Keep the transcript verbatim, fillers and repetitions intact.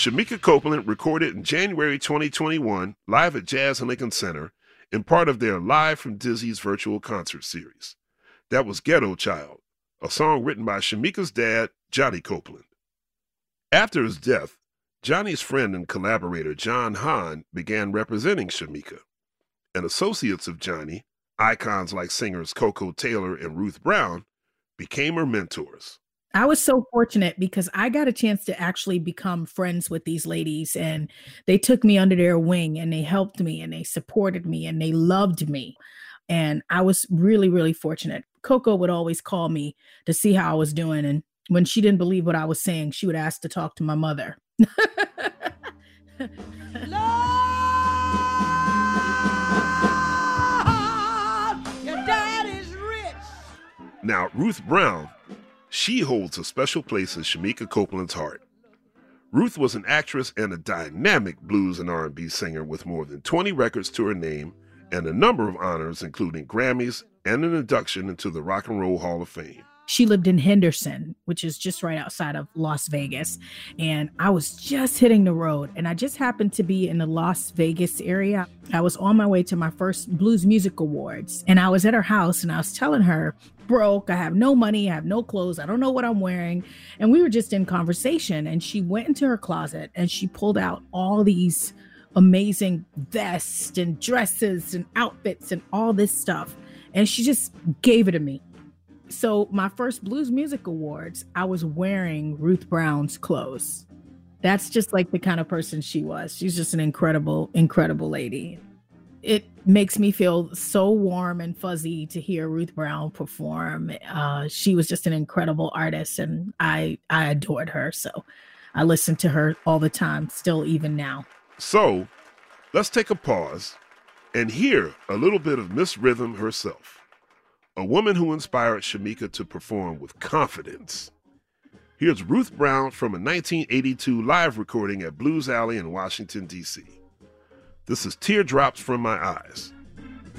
Shemekia Copeland recorded in January twenty twenty-one live at Jazz and Lincoln Center in part of their Live from Dizzy's virtual concert series. That was Ghetto Child, a song written by Shemekia's dad, Johnny Copeland. After his death, Johnny's friend and collaborator John Hahn began representing Shemekia, and associates of Johnny, icons like singers Koko Taylor and Ruth Brown, became her mentors. I was so fortunate because I got a chance to actually become friends with these ladies, and they took me under their wing and they helped me and they supported me and they loved me. And I was really, really fortunate. Koko would always call me to see how I was doing. And when she didn't believe what I was saying, she would ask to talk to my mother. Now, Ruth Brown, she holds a special place in Shemekia Copeland's heart. Ruth was an actress and a dynamic blues and R and B singer with more than twenty records to her name and a number of honors, including Grammys and an induction into the Rock and Roll Hall of Fame. She lived in Henderson, which is just right outside of Las Vegas. And I was just hitting the road, and I just happened to be in the Las Vegas area. I was on my way to my first Blues Music Awards, and I was at her house and I was telling her, broke, I have no money, I have no clothes, I don't know what I'm wearing. And we were just in conversation, and she went into her closet and she pulled out all these amazing vests and dresses and outfits and all this stuff. And she just gave it to me. So my first Blues Music Awards, I was wearing Ruth Brown's clothes. That's just like the kind of person she was. She's just an incredible, incredible lady. It makes me feel so warm and fuzzy to hear Ruth Brown perform. Uh, she was just an incredible artist, and I, I adored her. So I listen to her all the time, still even now. So let's take a pause and hear a little bit of Miss Rhythm herself. A woman who inspired Shemekia to perform with confidence. Here's Ruth Brown from a nineteen eighty-two live recording at Blues Alley in Washington, D C. This is Teardrops from My Eyes.